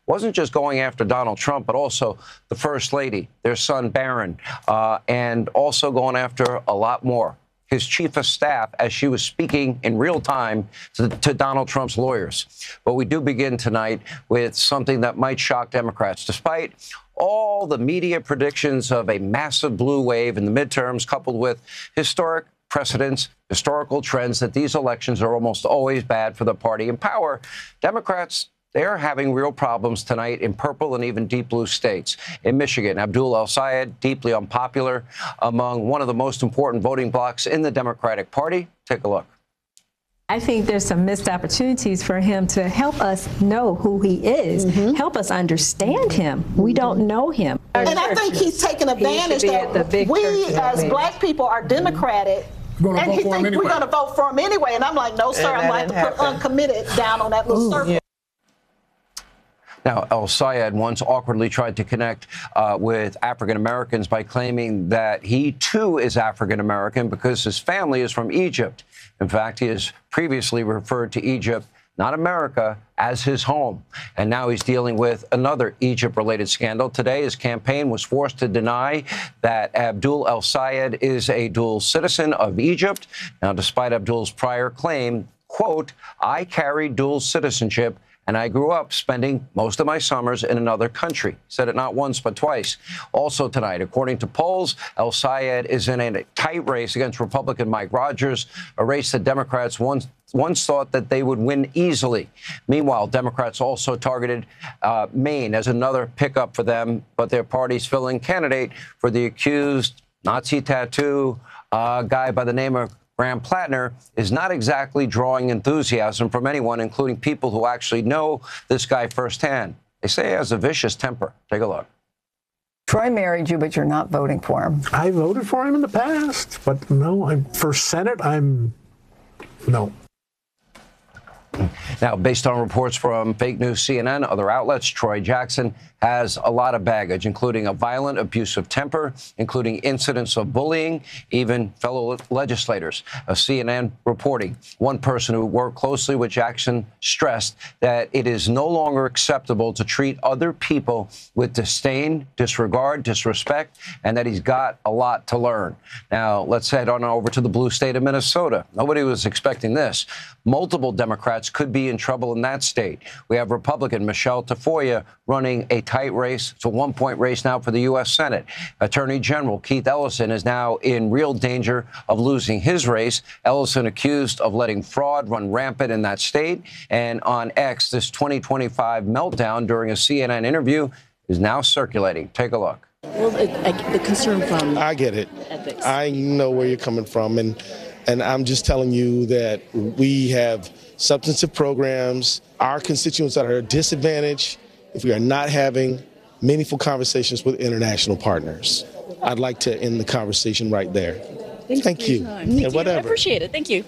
wasn't just going after Donald Trump, but also the First Lady, their son Barron, and also going after a lot more. His chief of staff, as she was speaking in real time to Donald Trump's lawyers. But we do begin tonight with something that might shock Democrats. Despite all the media predictions of a massive blue wave in the midterms, coupled with historic precedents, historical trends that these elections are almost always bad for the party in power, Democrats, they are having real problems tonight in purple and even deep blue states. In Michigan, Abdul El-Sayed, deeply unpopular among one of the most important voting blocs in the Democratic Party. Take a look. I think there's some missed opportunities for him to help us know who he is, help us understand him. We don't know him. And I think he's taken advantage that we as black people are Democratic. And he thinks we're going to vote for him anyway. And I'm like, no, sir, I'm going to put uncommitted down on that little circle. Now, El-Sayed once awkwardly tried to connect with African Americans by claiming that he, too, is African American because his family is from Egypt. In fact, he has previously referred to Egypt, not America, as his home. And now he's dealing with another Egypt-related scandal. Today, his campaign was forced to deny that Abdul El-Sayed is a dual citizen of Egypt. Now, despite Abdul's prior claim, quote, I carry dual citizenship and I grew up spending most of my summers in another country. Said it not once, but twice. Also tonight, according to polls, El-Sayed is in a tight race against Republican Mike Rogers, a race that Democrats once thought that they would win easily. Meanwhile, Democrats also targeted Maine as another pickup for them, but their party's filling candidate for the accused Nazi tattoo guy by the name of Graham Plattner is not exactly drawing enthusiasm from anyone, including people who actually know this guy firsthand. They say he has a vicious temper. Take a look. Troy married you, but you're not voting for him. I voted for him in the past, but no, for Senate, no. Now, based on reports from fake news CNN, other outlets, Troy Jackson has a lot of baggage, including a violent, abusive temper, including incidents of bullying, even fellow legislators. A CNN reporting one person who worked closely with Jackson stressed that it is no longer acceptable to treat other people with disdain, disregard, disrespect, and that he's got a lot to learn. Now, let's head on over to the blue state of Minnesota. Nobody was expecting this. Multiple Democrats could be in trouble in that state. We have Republican Michelle Tafoya running a tight race. It's a one-point race now for the U.S. Senate. Attorney General Keith Ellison is now in real danger of losing his race. Ellison accused of letting fraud run rampant in that state. And on X, this 2025 meltdown during a CNN interview is now circulating. Take a look. Well, the concern from I get it. Ethics. I know where you're coming from, and I'm just telling you that we have substantive programs. Our constituents are at a disadvantage if we are not having meaningful conversations with international partners. I'd like to end the conversation right there. Thank you. And whatever. I appreciate it. Thank you.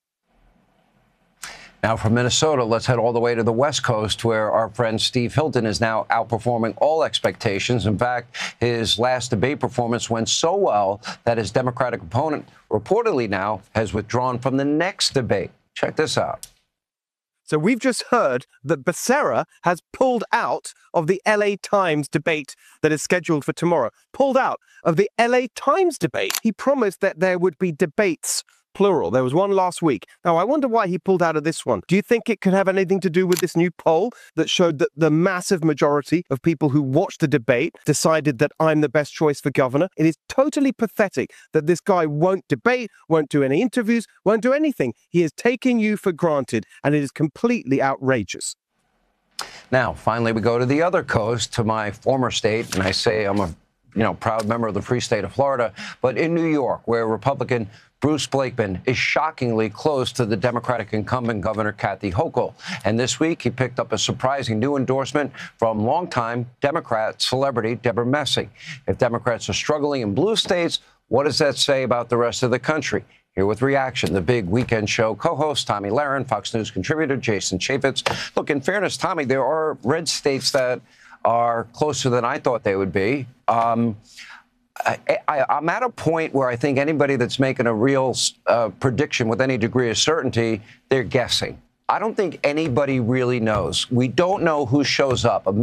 Now from Minnesota, let's head all the way to the West Coast, where our friend Steve Hilton is now outperforming all expectations. In fact, his last debate performance went so well that his Democratic opponent reportedly now has withdrawn from the next debate. Check this out. So we've just heard that Becerra has pulled out of the LA Times debate that is scheduled for tomorrow. Pulled out of the LA Times debate. He promised that there would be debates, plural. There was one last week. Now, I wonder why he pulled out of this one. Do you think it could have anything to do with this new poll that showed that the massive majority of people who watched the debate decided that I'm the best choice for governor? It is totally pathetic that this guy won't debate, won't do any interviews, won't do anything. He is taking you for granted, and it is completely outrageous. Now, finally, we go to the other coast, to my former state, and I say I'm a proud member of the free state of Florida, but in New York, where Republican Bruce Blakeman is shockingly close to the Democratic incumbent Governor Kathy Hochul. And this week, he picked up a surprising new endorsement from longtime Democrat celebrity Deborah Messing. If Democrats are struggling in blue states, what does that say about the rest of the country? Here with Reaction, the big weekend show co-host Tomi Lahren, Fox News contributor Jason Chaffetz. Look, in fairness, Tommy, there are red states that are closer than I thought they would be. I'm at a point where I think anybody that's making a real prediction with any degree of certainty, they're guessing. I don't think anybody really knows. We don't know who shows up.